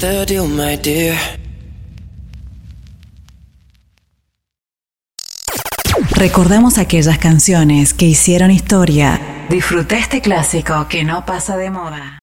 the deal, my dear? Recordamos aquellas canciones que hicieron historia. Disfruta este clásico que no pasa de moda.